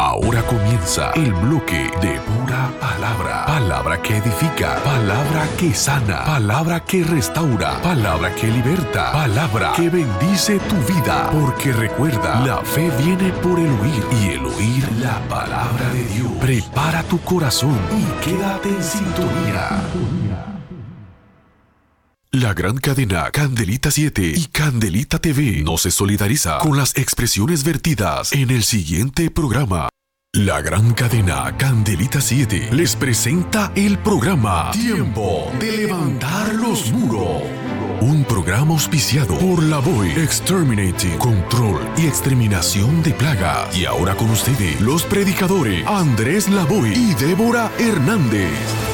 Ahora comienza el bloque de pura palabra. Palabra que edifica, palabra que sana, palabra que restaura, palabra que liberta, palabra que bendice tu vida. Porque recuerda, la fe viene por el oír y el oír la palabra de Dios. Prepara tu corazón y quédate en sintonía. La gran cadena Candelita 7 y Candelita TV no se solidariza con las expresiones vertidas en el siguiente programa. La gran cadena Candelita 7 les presenta el programa Tiempo de Levantar los Muros. Un programa auspiciado por la VOY, Exterminating, Control y Exterminación de Plagas. Y ahora con ustedes, los predicadores Andrés Lavoy y Débora Hernández.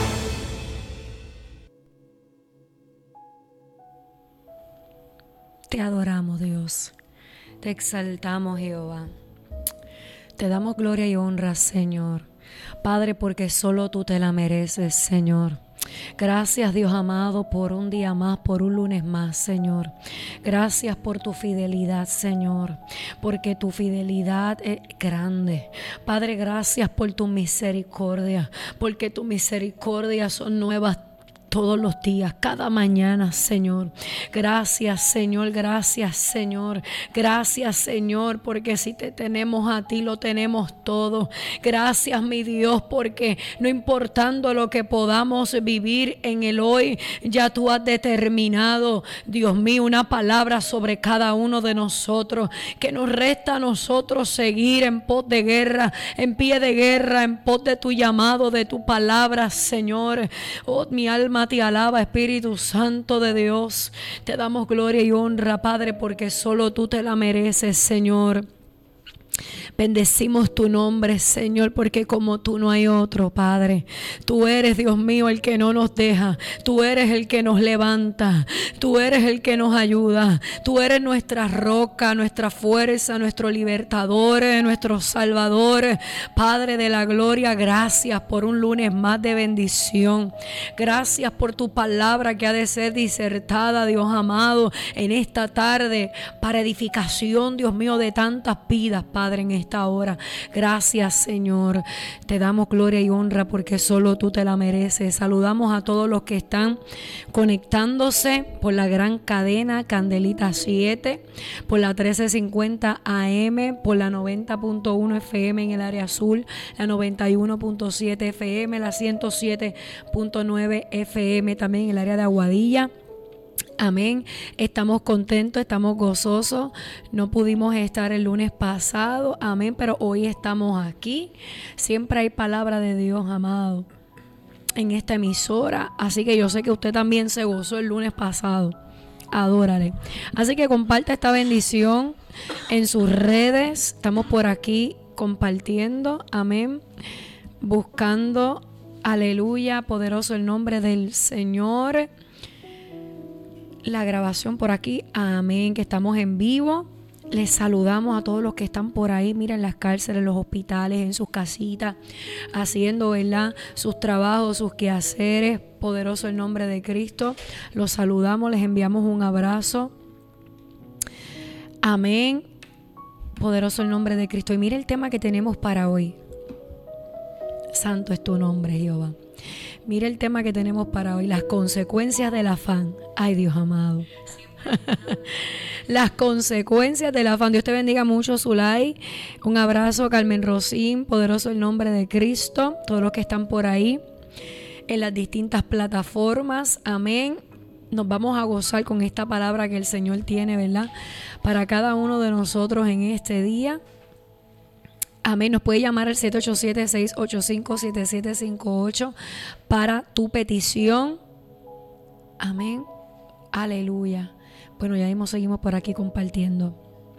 Te adoramos, Dios. Te exaltamos, Jehová. Te damos gloria y honra, Señor. Padre, porque solo tú te la mereces, Señor. Gracias, Dios amado, por un día más, por un lunes más, Señor. Gracias por tu fidelidad, Señor, porque tu fidelidad es grande. Padre, gracias por tu misericordia, porque tus misericordias son nuevas todos los días, cada mañana, Señor. Gracias, Señor, gracias, Señor. Gracias, Señor, porque si te tenemos a ti, lo tenemos todo. Gracias, mi Dios, porque no importando lo que podamos vivir en el hoy, ya tú has determinado, Dios mío, una palabra sobre cada uno de nosotros, que nos resta a nosotros seguir en pos de guerra, en pie de guerra, en pos de tu llamado, de tu palabra, Señor. Oh, mi alma te alaba, Espíritu Santo de Dios. Te damos gloria y honra, Padre, porque solo tú te la mereces, Señor. Bendecimos tu nombre, Señor, porque como tú no hay otro, Padre. Tú eres, Dios mío, el que no nos deja. Tú eres el que nos levanta. Tú eres el que nos ayuda. Tú eres nuestra roca, nuestra fuerza, nuestro libertador, nuestro salvador. Padre de la gloria, gracias por un lunes más de bendición. Gracias por tu palabra que ha de ser disertada, Dios amado, en esta tarde para edificación, Dios mío, de tantas vidas, Padre, en esta hora. Gracias, Señor. Te damos gloria y honra porque solo tú te la mereces. Saludamos a todos los que están conectándose por la gran cadena Candelita 7, por la 1350 AM, por la 90.1 FM en el área azul, la 91.7 FM, la 107.9 FM también en el área de Aguadilla. Amén. Estamos contentos, estamos gozosos. No pudimos estar el lunes pasado, amén, pero hoy estamos aquí. Siempre hay palabra de Dios, amado, en esta emisora. Así que yo sé que usted también se gozó el lunes pasado. Adórale. Así que comparte esta bendición en sus redes. Estamos por aquí compartiendo, amén, buscando, aleluya, poderoso el nombre del Señor. La grabación por aquí, amén, que estamos en vivo. Les saludamos a todos los que están por ahí, mira, en las cárceles, en los hospitales, en sus casitas, haciendo, ¿verdad?, sus trabajos, sus quehaceres. Poderoso el nombre de Cristo. Los saludamos, les enviamos un abrazo. Amén. Poderoso el nombre de Cristo. Y mira el tema que tenemos para hoy. Santo es tu nombre, Jehová. Mira el tema que tenemos para hoy, las consecuencias del afán. Ay, Dios amado. Las consecuencias del afán. Dios te bendiga mucho, Zulay. Un abrazo, Carmen Rosín. Poderoso el nombre de Cristo. Todos los que están por ahí en las distintas plataformas. Amén. Nos vamos a gozar con esta palabra que el Señor tiene, ¿verdad?, para cada uno de nosotros en este día. Amén. Nos puede llamar al 787-685-7758 para tu petición. Amén. Aleluya. Bueno, ya mismo seguimos por aquí compartiendo.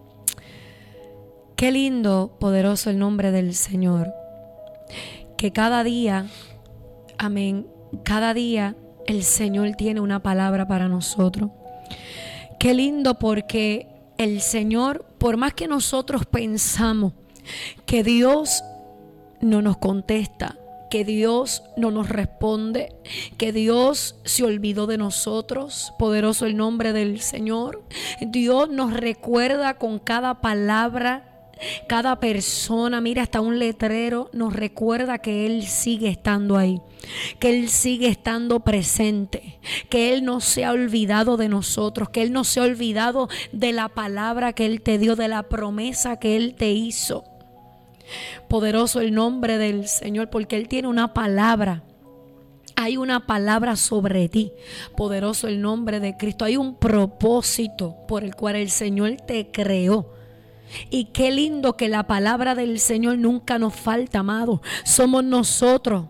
Qué lindo, poderoso el nombre del Señor. Que cada día, amén, cada día el Señor tiene una palabra para nosotros. Qué lindo porque el Señor, por más que nosotros pensamos que Dios no nos contesta, que Dios no nos responde, que Dios se olvidó de nosotros, poderoso el nombre del Señor, Dios nos recuerda con cada palabra Cada persona, mira, hasta un letrero nos recuerda que Él sigue estando ahí, que Él sigue estando presente, que Él no se ha olvidado de nosotros, que Él no se ha olvidado de la palabra que Él te dio, de la promesa que Él te hizo. Poderoso el nombre del Señor, porque Él tiene una palabra. Hay una palabra sobre ti. Poderoso el nombre de Cristo. Hay un propósito por el cual el Señor te creó. Y qué lindo que la palabra del Señor nunca nos falta, amado. Somos nosotros,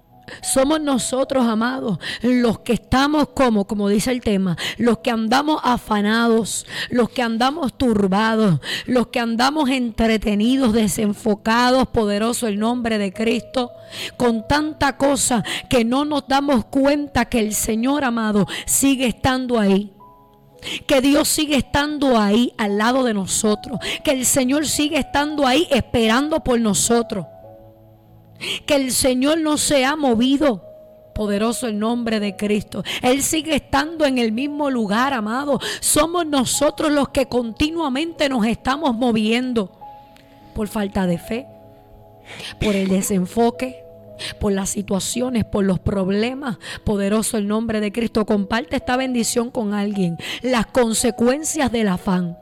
amados, los que estamos como dice el tema, los que andamos afanados, los que andamos turbados, los que andamos entretenidos, desenfocados, poderoso el nombre de Cristo, con tanta cosa que no nos damos cuenta que el Señor, amado, sigue estando ahí. Que Dios sigue estando ahí al lado de nosotros, que el Señor sigue estando ahí esperando por nosotros, que el Señor no se ha movido. Poderoso el nombre de Cristo. Él sigue estando en el mismo lugar, amado. Somos nosotros los que continuamente nos estamos moviendo por falta de fe, por el desenfoque, por las situaciones, por los problemas. Poderoso el nombre de Cristo. Comparte esta bendición con alguien. Las consecuencias del afán.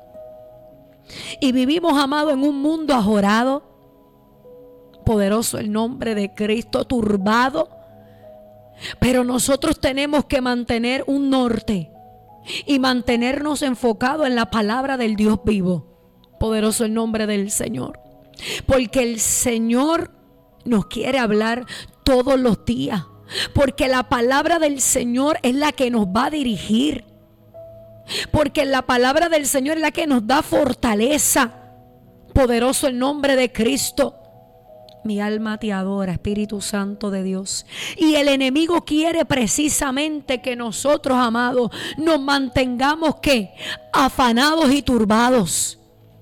Y vivimos, amado, en un mundo ajorado. Poderoso el nombre de Cristo, turbado. Pero nosotros tenemos que mantener un norte y mantenernos enfocados en la palabra del Dios vivo. Poderoso el nombre del Señor. Porque el Señor nos quiere hablar todos los días. Porque la palabra del Señor es la que nos va a dirigir. Porque la palabra del Señor es la que nos da fortaleza. Poderoso el nombre de Cristo. Mi alma te adora, Espíritu Santo de Dios. Y el enemigo quiere precisamente que nosotros, amados, nos mantengamos, ¿qué? Afanados y turbados.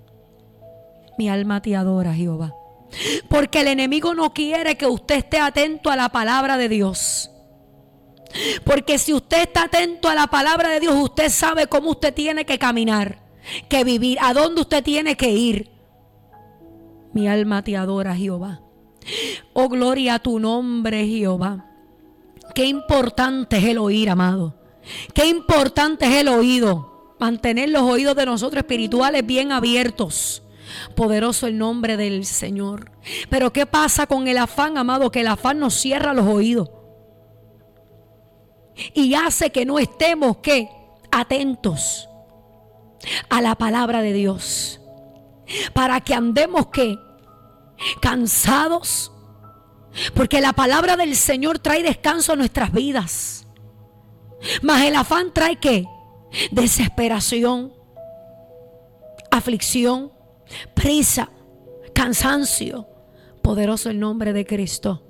Mi alma te adora, Jehová. Porque el enemigo no quiere que usted esté atento a la palabra de Dios. Porque si usted está atento a la palabra de Dios, usted sabe cómo usted tiene que caminar, que vivir, a dónde usted tiene que ir. Mi alma te adora, Jehová. Oh, gloria a tu nombre, Jehová. Qué importante es el oír, amado. Qué importante es el oído. Mantener los oídos de nosotros espirituales bien abiertos. Poderoso el nombre del Señor. Pero ¿qué pasa con el afán, amado? Que el afán nos cierra los oídos y hace que no estemos, ¿qué? Atentos a la palabra de Dios. Para que andemos, ¿qué? Cansados. Porque la palabra del Señor trae descanso a nuestras vidas. Mas el afán trae, ¿qué? Desesperación, aflicción, prisa, cansancio. Poderoso el nombre de Cristo.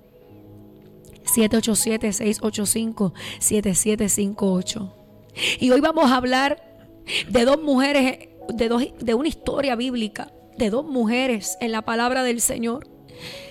787-685-7758. Y hoy vamos a hablar de dos mujeres, de una historia bíblica, de dos mujeres en la palabra del Señor,